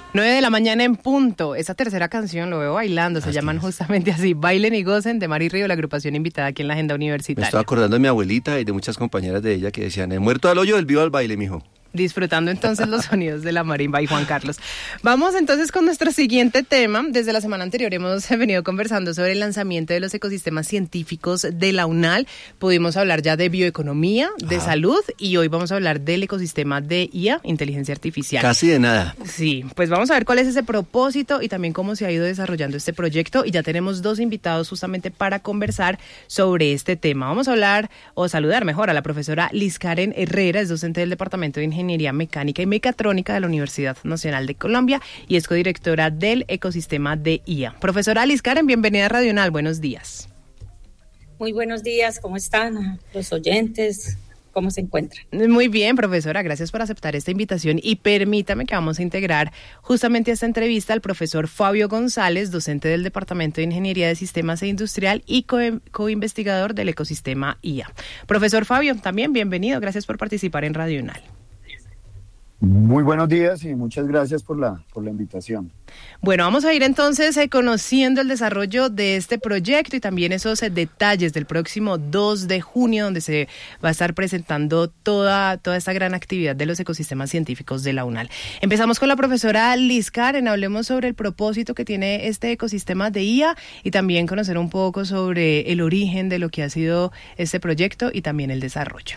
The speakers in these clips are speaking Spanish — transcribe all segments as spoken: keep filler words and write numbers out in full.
Nueve de la mañana en punto. Esa tercera canción lo veo bailando, se Así llaman es. justamente así, Bailen y Gocen, de Mari Río, la agrupación invitada aquí en la agenda Me universitaria. estoy acordando de mi abuelita y de muchas compañeras de ella que decían, el muerto al hoyo, el vivo al baile, mijo. Disfrutando entonces los sonidos de la marimba y Juan Carlos. Vamos entonces con nuestro siguiente tema. Desde la semana anterior hemos venido conversando sobre el lanzamiento de los ecosistemas científicos de la UNAL. Pudimos hablar ya de bioeconomía, de Ajá. salud, y hoy vamos a hablar del ecosistema de I A, inteligencia artificial. Casi de nada. Sí, pues vamos a ver cuál es ese propósito y también cómo se ha ido desarrollando este proyecto, y ya tenemos dos invitados justamente para conversar sobre este tema. Vamos a hablar, o saludar mejor, a la profesora Liz Karen Herrera, es docente del Departamento de Ingeniería Mecánica y Mecatrónica de la Universidad Nacional de Colombia y es codirectora del ecosistema de I A. Profesora Liz Karen, bienvenida a Radio UNAL, buenos días. Muy buenos días, ¿cómo están los oyentes? ¿Cómo se encuentran? Muy bien, profesora, gracias por aceptar esta invitación y permítame que vamos a integrar justamente a esta entrevista al profesor Fabio González, docente del Departamento de Ingeniería de Sistemas e Industrial y co- coinvestigador del ecosistema I A. Profesor Fabio, también bienvenido, gracias por participar en Radio UNAL. Muy buenos días y muchas gracias por la, por la invitación. Bueno, vamos a ir entonces eh, conociendo el desarrollo de este proyecto y también esos eh, detalles del próximo dos de junio, donde se va a estar presentando toda, toda esta gran actividad de los ecosistemas científicos de la UNAL. Empezamos con la profesora Liz Karen, hablemos sobre el propósito que tiene este ecosistema de I A y también conocer un poco sobre el origen de lo que ha sido este proyecto y también el desarrollo.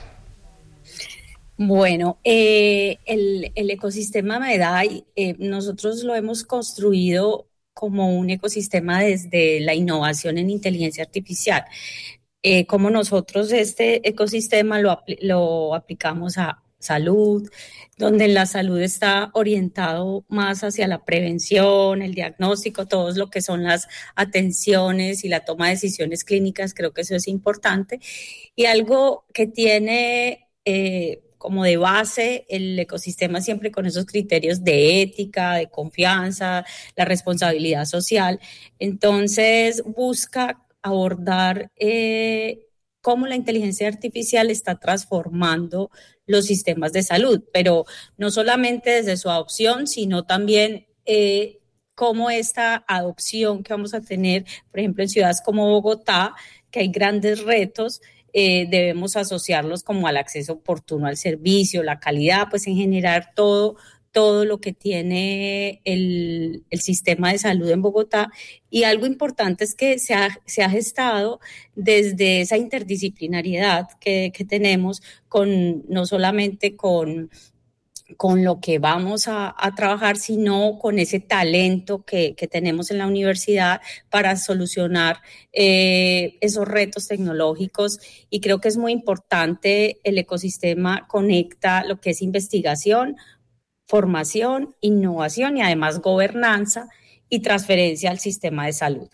Bueno, eh, el, el ecosistema MEDAI, eh, nosotros lo hemos construido como un ecosistema desde la innovación en inteligencia artificial. Eh, como nosotros este ecosistema lo, apl- lo aplicamos a salud, donde la salud está orientado más hacia la prevención, el diagnóstico, todo lo que son las atenciones y la toma de decisiones clínicas, creo que eso es importante. Y algo que tiene eh, como de base el ecosistema siempre con esos criterios de ética, de confianza, la responsabilidad social. Entonces busca abordar eh, cómo la inteligencia artificial está transformando los sistemas de salud, pero no solamente desde su adopción, sino también eh, cómo esta adopción que vamos a tener, por ejemplo, en ciudades como Bogotá, que hay grandes retos, eh, debemos asociarlos como al acceso oportuno al servicio, la calidad, pues en generar todo, todo lo que tiene el, el sistema de salud en Bogotá. Y algo importante es que se ha, se ha gestado desde esa interdisciplinariedad que, que tenemos, con, no solamente con con lo que vamos a, a trabajar, sino con ese talento que, que tenemos en la universidad para solucionar eh, esos retos tecnológicos. Y creo que es muy importante, el ecosistema conecta lo que es investigación, formación, innovación y además gobernanza y transferencia al sistema de salud.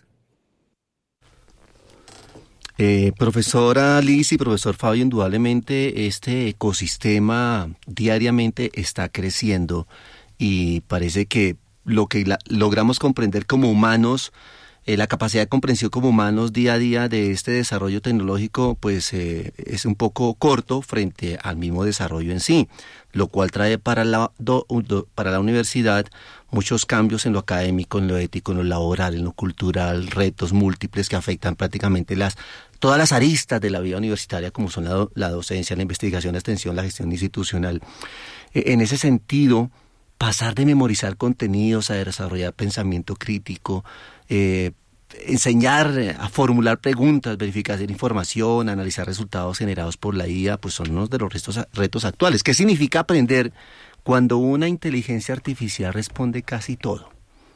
Eh, profesora Liz y profesor Fabio, indudablemente este ecosistema diariamente está creciendo y parece que lo que la, logramos comprender como humanos, eh, la capacidad de comprensión como humanos día a día de este desarrollo tecnológico, pues eh, es un poco corto frente al mismo desarrollo en sí, lo cual trae para la, do, do, para la universidad muchos cambios en lo académico, en lo ético, en lo laboral, en lo cultural, retos múltiples que afectan prácticamente las todas las aristas de la vida universitaria, como son la, la docencia, la investigación, la extensión, la gestión institucional. Eh, en ese sentido, pasar de memorizar contenidos a desarrollar pensamiento crítico, eh, enseñar a formular preguntas, verificar información, analizar resultados generados por la I A, pues son unos de los retos, retos actuales. ¿Qué significa aprender cuando una inteligencia artificial responde casi todo?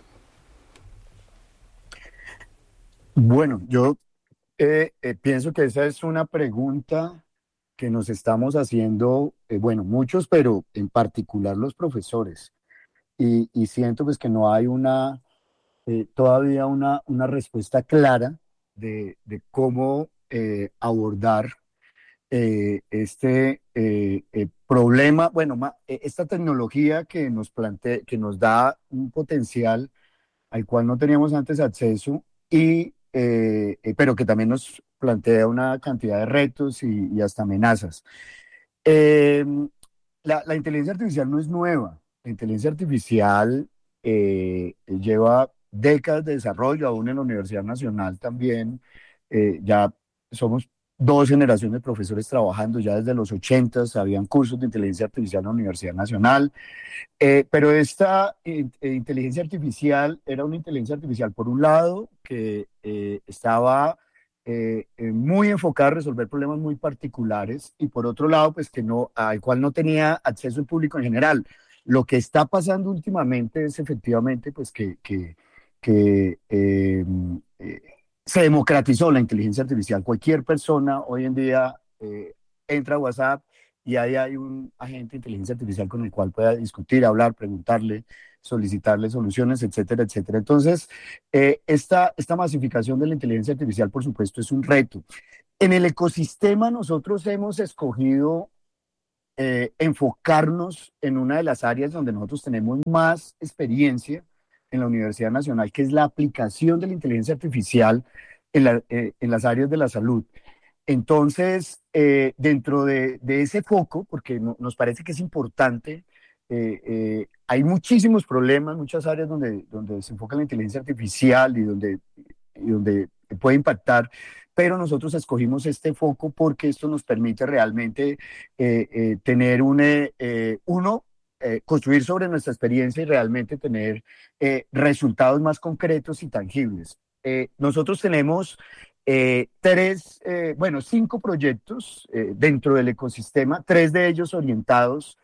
Bueno, yo eh, eh, pienso que esa es una pregunta que nos estamos haciendo, eh, bueno, muchos, pero en particular los profesores. Y, y siento pues que no hay una, eh, todavía una, una respuesta clara de, de cómo eh, abordar eh, este eh, eh, problema, bueno, ma- eh, esta tecnología que nos plantea, que nos da un potencial al cual no teníamos antes acceso, y, eh, eh, pero que también nos plantea una cantidad de retos y, y hasta amenazas. Eh, la, la inteligencia artificial no es nueva. La inteligencia artificial eh, lleva décadas de desarrollo, aún en la Universidad Nacional también. Eh, ya somos dos generaciones de profesores trabajando, ya desde los ochentas habían cursos de inteligencia artificial en la Universidad Nacional. Eh, pero esta eh, inteligencia artificial era una inteligencia artificial, por un lado, que eh, estaba eh, eh, muy enfocada a resolver problemas muy particulares, y por otro lado, pues que no, al cual no tenía acceso el público en general. Lo que está pasando últimamente es efectivamente pues que, que, que eh, eh, se democratizó la inteligencia artificial. Cualquier persona hoy en día eh, entra a WhatsApp y ahí hay un agente de inteligencia artificial con el cual pueda discutir, hablar, preguntarle, solicitarle soluciones, etcétera, etcétera. Entonces, eh, esta, esta masificación de la inteligencia artificial, por supuesto, es un reto. En el ecosistema nosotros hemos escogido eh, enfocarnos en una de las áreas donde nosotros tenemos más experiencia en la Universidad Nacional, que es la aplicación de la inteligencia artificial en, la, eh, en las áreas de la salud. Entonces, eh, dentro de, de ese foco, porque no, nos parece que es importante, eh, eh, hay muchísimos problemas, muchas áreas donde, donde se enfoca la inteligencia artificial y donde, y donde puede impactar, pero nosotros escogimos este foco porque esto nos permite realmente eh, eh, tener un, eh, uno, eh, construir sobre nuestra experiencia y realmente tener eh, resultados más concretos y tangibles. Eh, nosotros tenemos eh, tres, eh, bueno, cinco proyectos eh, dentro del ecosistema, tres de ellos orientados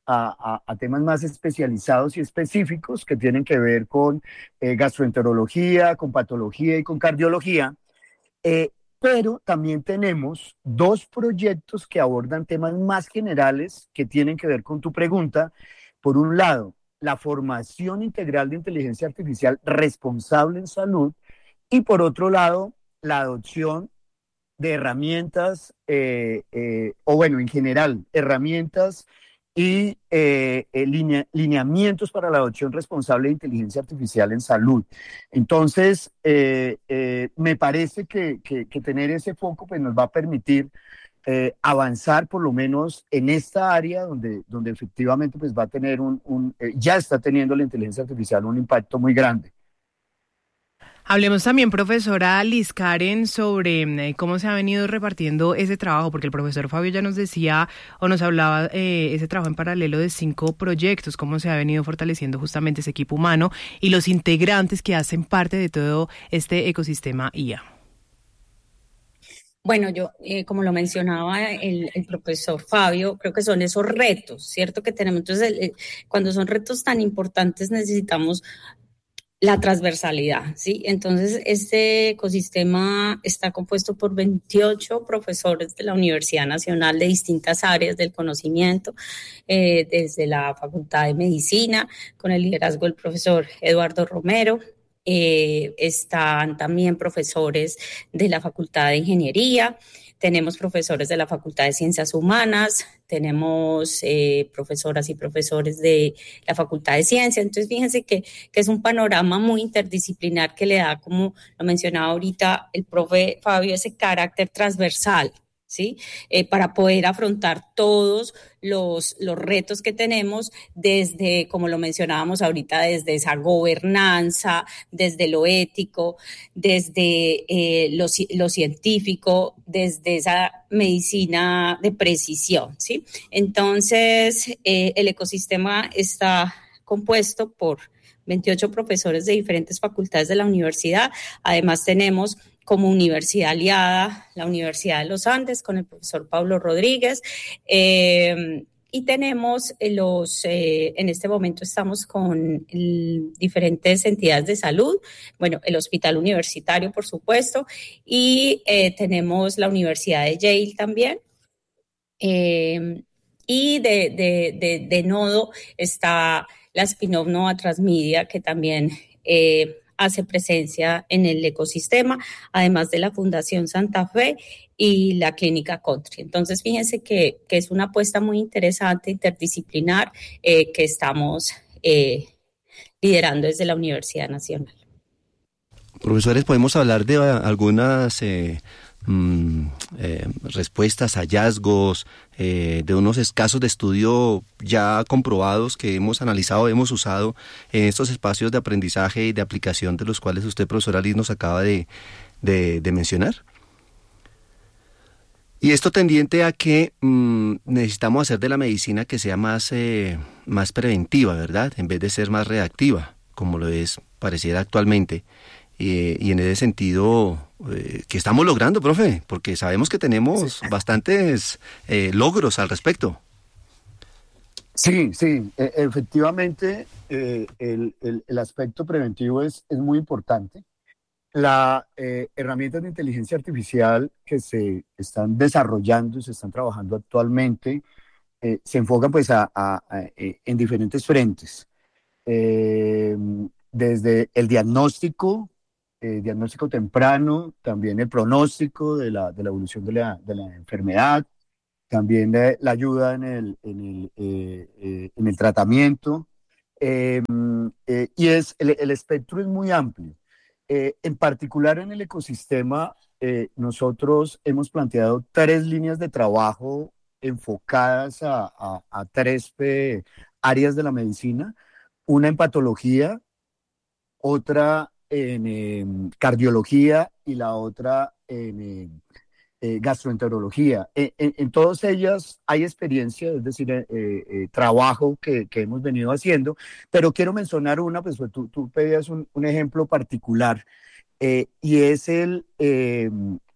a, a, a temas más especializados y específicos que tienen que ver con eh, gastroenterología, con patología y con cardiología. Eh, pero también tenemos dos proyectos que abordan temas más generales que tienen que ver con tu pregunta. Por un lado, la formación integral de inteligencia artificial responsable en salud, y por otro lado, la adopción de herramientas, eh, eh, o bueno, en general, herramientas y eh, eh, linea, lineamientos para la adopción responsable de inteligencia artificial en salud. Entonces, eh, eh, me parece que, que, que tener ese foco pues, nos va a permitir eh, avanzar por lo menos en esta área donde, donde efectivamente pues, va a tener un, un eh, ya está teniendo la inteligencia artificial un impacto muy grande. Hablemos también, profesora Liz Karen, sobre eh, cómo se ha venido repartiendo ese trabajo, porque el profesor Fabio ya nos decía o nos hablaba eh, ese trabajo en paralelo de cinco proyectos, cómo se ha venido fortaleciendo justamente ese equipo humano y los integrantes que hacen parte de todo este ecosistema I A. Bueno, yo, eh, como lo mencionaba el, el profesor Fabio, creo que son esos retos, ¿cierto? Que tenemos. Entonces, el, el, cuando son retos tan importantes, necesitamos la transversalidad, ¿sí? Entonces, este ecosistema está compuesto por veintiocho profesores de la Universidad Nacional de distintas áreas del conocimiento, eh, desde la Facultad de Medicina, con el liderazgo del profesor Eduardo Romero. Eh, están también profesores de la Facultad de Ingeniería, tenemos profesores de la Facultad de Ciencias Humanas, tenemos eh, profesoras y profesores de la Facultad de Ciencias. Entonces, fíjense que, que es un panorama muy interdisciplinar que le da, como lo mencionaba ahorita el profe Fabio, ese carácter transversal, ¿sí? Eh, para poder afrontar todos los, los retos que tenemos desde, como lo mencionábamos ahorita, desde esa gobernanza, desde lo ético, desde eh, lo, lo científico, desde esa medicina de precisión, ¿sí? Entonces, eh, el ecosistema está compuesto por veintiocho profesores de diferentes facultades de la universidad. Además, tenemos como universidad aliada la Universidad de los Andes con el profesor Pablo Rodríguez, eh, y tenemos los, eh, en este momento estamos con el, diferentes entidades de salud, bueno, el hospital universitario, por supuesto, y eh, tenemos la Universidad de Yale también, eh, y de, de, de, de nodo está la spin-off Nova Transmedia, que también eh, hace presencia en el ecosistema, además de la Fundación Santa Fe y la Clínica Country. Entonces, fíjense que, que es una apuesta muy interesante, interdisciplinar, eh, que estamos eh, liderando desde la Universidad Nacional. Profesores, ¿podemos hablar de algunas eh, mm, eh, respuestas, hallazgos, eh, de unos casos de estudio ya comprobados que hemos analizado, hemos usado en estos espacios de aprendizaje y de aplicación de los cuales usted, profesora Liz, nos acaba de, de, de mencionar? Y esto tendiente a que mmm, necesitamos hacer de la medicina que sea más, eh, más preventiva, ¿verdad? En vez de ser más reactiva, como lo es, pareciera actualmente. Eh, y en ese sentido, eh, ¿qué estamos logrando, profe? Porque sabemos que tenemos sí. bastantes eh, logros al respecto. Sí, sí, e- efectivamente eh, el, el, el aspecto preventivo es, es muy importante. Las eh, herramientas de inteligencia artificial que se están desarrollando y se están trabajando actualmente eh, se enfocan pues a, a, a, eh, en diferentes frentes. Eh, desde el diagnóstico, eh, diagnóstico temprano, también el pronóstico de la, de la evolución de la, de la enfermedad, también eh, la ayuda en el, en el, eh, eh, en el tratamiento. Eh, eh, y es, el, el espectro es muy amplio. Eh, en particular en el ecosistema, eh, nosotros hemos planteado tres líneas de trabajo enfocadas a, a, a tres eh, áreas de la medicina, una en patología, otra en eh, cardiología y la otra en eh, eh, gastroenterología. En, en, en todas ellas hay experiencia, es decir, eh, eh, trabajo que, que hemos venido haciendo, pero quiero mencionar una, pues tú, tú pedías un, un ejemplo particular, eh, y es el, eh,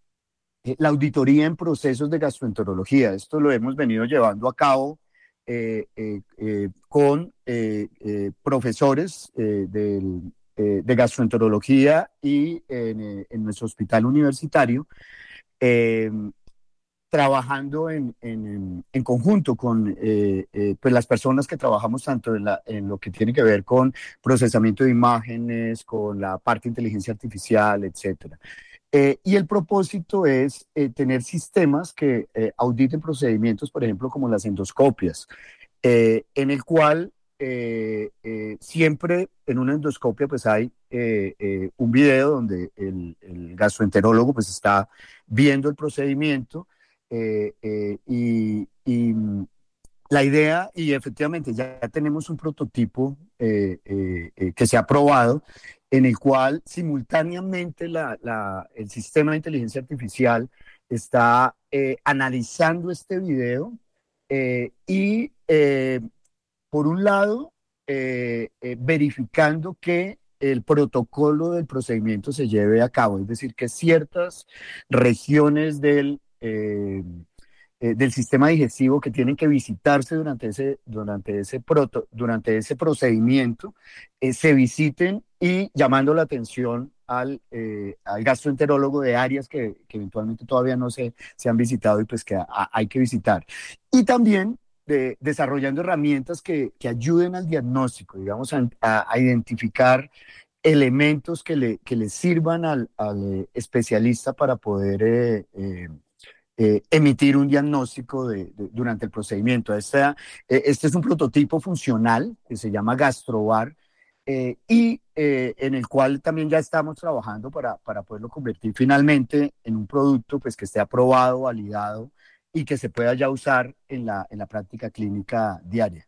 la auditoría en procesos de gastroenterología. Esto lo hemos venido llevando a cabo eh, eh, eh, con eh, eh, profesores eh, del, eh, de gastroenterología y en, eh, en nuestro hospital universitario. Eh, trabajando en, en, en conjunto con eh, eh, pues las personas que trabajamos tanto en, la, en lo que tiene que ver con procesamiento de imágenes, con la parte de inteligencia artificial, etcétera. Eh, y el propósito es eh, tener sistemas que eh, auditen procedimientos, por ejemplo, como las endoscopias, eh, en el cual eh, eh, siempre en una endoscopia pues hay eh, eh, un video donde el, el gastroenterólogo pues está viendo el procedimiento eh, eh, y, y la idea, y efectivamente ya tenemos un prototipo eh, eh, eh, que se ha probado, en el cual simultáneamente la, la, el sistema de inteligencia artificial está eh, analizando este video eh, y eh, por un lado, eh, eh, verificando que el protocolo del procedimiento se lleve a cabo, es decir, que ciertas regiones del, eh, eh, del sistema digestivo que tienen que visitarse durante ese, durante ese, proto, durante ese procedimiento eh, se visiten y llamando la atención al, eh, al gastroenterólogo de áreas que, que eventualmente todavía no se, se han visitado y pues que a, hay que visitar. Y también de, desarrollando herramientas que, que ayuden al diagnóstico, digamos, a, a, a identificar elementos que le, que le sirvan al, al especialista para poder eh, eh, eh, emitir un diagnóstico de, de, durante el procedimiento. Esta, eh, este es un prototipo funcional que se llama GastroVar eh, y eh, en el cual también ya estamos trabajando para, para poderlo convertir finalmente en un producto pues, que esté aprobado, validado y que se pueda ya usar en la, en la práctica clínica diaria.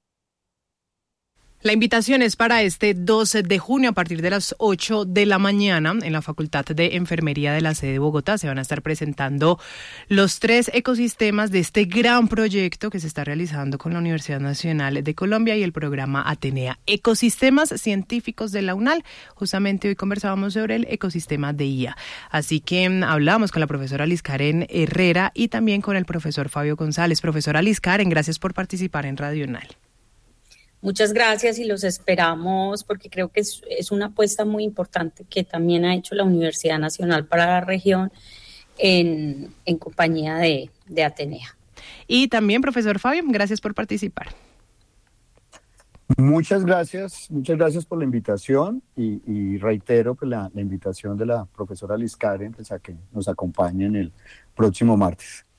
La invitación es para este doce de junio a partir de las ocho de la mañana en la Facultad de Enfermería de la sede de Bogotá. Se van a estar presentando los tres ecosistemas de este gran proyecto que se está realizando con la Universidad Nacional de Colombia y el programa Atenea. Ecosistemas científicos de la UNAL. Justamente hoy conversábamos sobre el ecosistema de I A. Así que um, hablamos con la profesora Liz Karen Herrera y también con el profesor Fabio González. Profesora Liz Karen, gracias por participar en Radio UNAL. Muchas gracias y los esperamos porque creo que es, es una apuesta muy importante que también ha hecho la Universidad Nacional para la región en, en compañía de, de Atenea. Y también, profesor Fabio, gracias por participar. Muchas gracias, muchas gracias por la invitación y, y reitero pues, la, la invitación de la profesora Liz Karen pues, a que nos acompañe en el próximo martes.